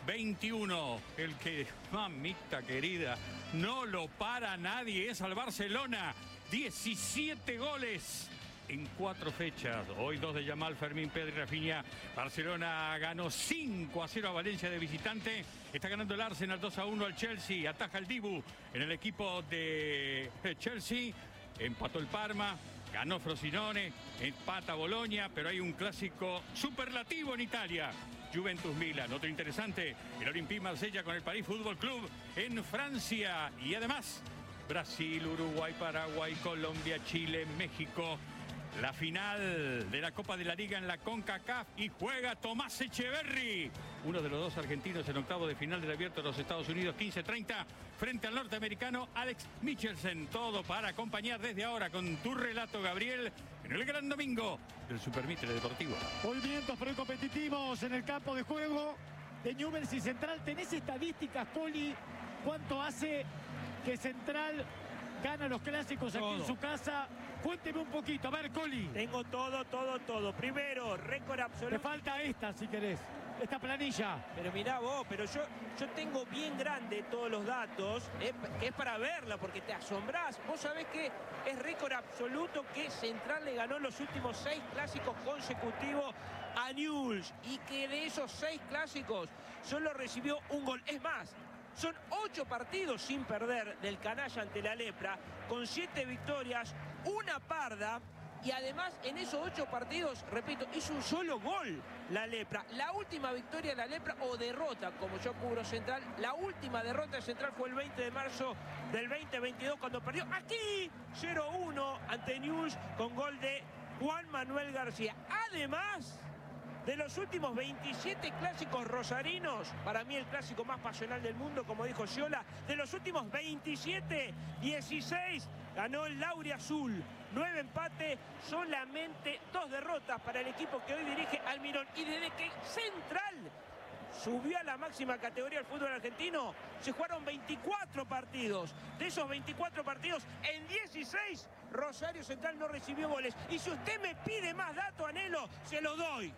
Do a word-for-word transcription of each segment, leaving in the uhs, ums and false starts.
veintiuno. El que, mamita querida, no lo para nadie, es al Barcelona. diecisiete goles en cuatro fechas. Hoy dos de Yamal, Fermín, Pedri, Rafinha. Barcelona ganó cinco a cero a Valencia de visitante. Está ganando el Arsenal dos a uno al Chelsea. Ataja el Dibu en el equipo de Chelsea. Empató el Parma. Ganó Frosinone. Empata Bolonia. Pero hay un clásico superlativo en Italia. Juventus-Milan. Otro interesante, el Olympique Marsella con el París Fútbol Club en Francia. Y además, Brasil, Uruguay, Paraguay, Colombia, Chile, México. La final de la Copa de la Liga en la CONCACAF y juega Tomás Echeverry, uno de los dos argentinos en octavo de final del Abierto de los Estados Unidos, quince treinta, frente al norteamericano Alex Michelsen. Todo para acompañar desde ahora con tu relato, Gabriel, en el gran domingo del Supermitre Deportivo. Movimientos precompetitivos en el campo de juego de Newell's y Central. ¿Tenés estadísticas, Coli? ¿Cuánto hace que Central gana los clásicos aquí todo en su casa? Cuénteme un poquito, a ver, Coli. Tengo todo, todo, todo. Primero, récord absoluto. Te falta esta, si querés, esta planilla. Pero mirá vos, pero yo, yo tengo bien grande todos los datos, eh, que es para verla, porque te asombrás. Vos sabés que es récord absoluto que Central le ganó los últimos seis clásicos consecutivos a Newell's, y que de esos seis clásicos solo recibió un gol. Es más, son ocho partidos sin perder del canalla ante la Lepra, con siete victorias, una parda, y además en esos ocho partidos, repito, hizo un solo gol la Lepra. La última victoria de la Lepra, o derrota, como yo cubro Central, la última derrota de Central fue el veinte de marzo del veinte veintidós, cuando perdió aquí cero uno ante Newell's con gol de Juan Manuel García. Además, de los últimos veintisiete clásicos rosarinos, para mí el clásico más pasional del mundo, como dijo Sciolá, de los últimos veintisiete, dieciséis ganó el Lauriazul. nueve empates, solamente dos derrotas para el equipo que hoy dirige Almirón. Y desde que Central subió a la máxima categoría del fútbol argentino, se jugaron veinticuatro partidos. De esos veinticuatro partidos, en dieciséis, Rosario Central no recibió goles. Y si usted me pide más datos, Anhelo, se lo doy.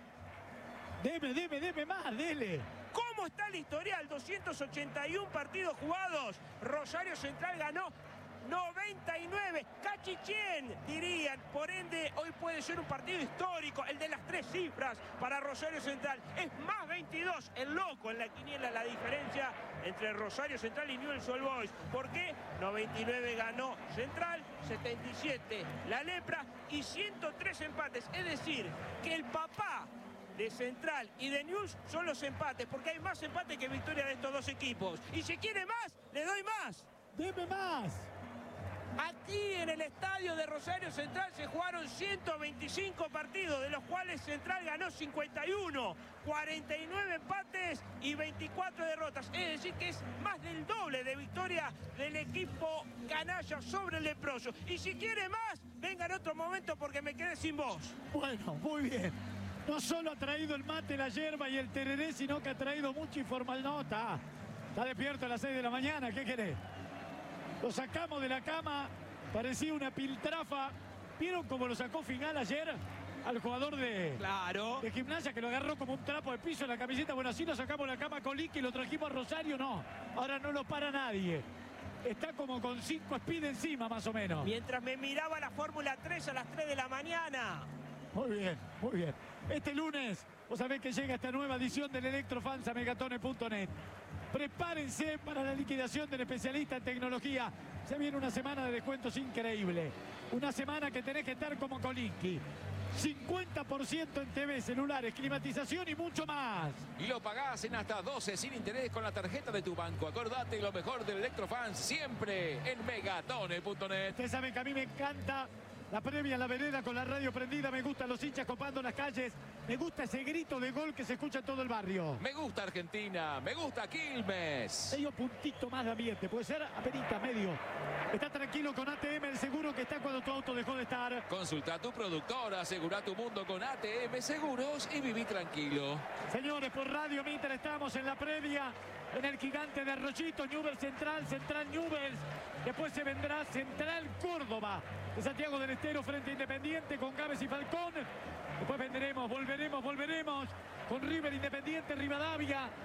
Deme, deme, deme más, dele. ¿Cómo está el historial? doscientos ochenta y uno partidos jugados. Rosario Central ganó noventa y nueve. Cachichén, dirían. Por ende, hoy puede ser un partido histórico, el de las tres cifras para Rosario Central. Es más veintidós, el loco en la quiniela, la diferencia entre Rosario Central y Newell's Old Boys. ¿Por qué? noventa y nueve ganó Central, setenta y siete la Lepra y ciento tres empates. Es decir, que el papá de Central y de Newell's son los empates, porque hay más empates que victoria de estos dos equipos. Y si quiere más, le doy más. Deme más. Aquí en el estadio de Rosario Central se jugaron ciento veinticinco partidos, de los cuales Central ganó cincuenta y uno, cuarenta y nueve empates y veinticuatro derrotas. Es decir, que es más del doble de victoria del equipo canalla sobre el leproso. Y si quiere más, venga en otro momento, porque me quedé sin voz. Bueno, muy bien. No solo ha traído el mate, la yerba y el tereré, sino que ha traído mucha informal nota. Está despierto a las seis de la mañana, ¿qué querés? Lo sacamos de la cama, parecía una piltrafa. ¿Vieron cómo lo sacó Final ayer al jugador de, claro. de Gimnasia, que lo agarró como un trapo de piso en la camiseta? Bueno, así lo sacamos de la cama con Liqui y lo trajimos a Rosario, no. Ahora no lo para nadie. Está como con cinco speed encima, más o menos. Mientras me miraba la Fórmula tres a las tres de la mañana. Muy bien, muy bien. Este lunes, vos sabés que llega esta nueva edición del Electrofans a megatone punto net. Prepárense para la liquidación del especialista en tecnología. Se viene una semana de descuentos increíble. Una semana que tenés que estar como Colinki. cincuenta por ciento en T V, celulares, climatización y mucho más. Y lo pagás en hasta doce sin interés con la tarjeta de tu banco. Acordate, lo mejor del Electrofans siempre en megatone punto net. Ustedes saben que a mí me encanta la previa en la vereda con la radio prendida. Me gustan los hinchas copando las calles. Me gusta ese grito de gol que se escucha en todo el barrio. Me gusta Argentina, me gusta Quilmes. Medio puntito más de ambiente, puede ser apenita, medio. Está tranquilo con A T M, el seguro que está cuando tu auto dejó de estar. Consulta a tu productora, asegura tu mundo con A T M Seguros y viví tranquilo. Señores, por Radio Mitre estamos en la previa, en el gigante de Arroyito, Newell's Central, Central Newell's. Después se vendrá Central Córdoba, de Santiago del Estero frente a Independiente con Gámez y Falcón. Después vendremos, volveremos, volveremos con River Independiente Rivadavia.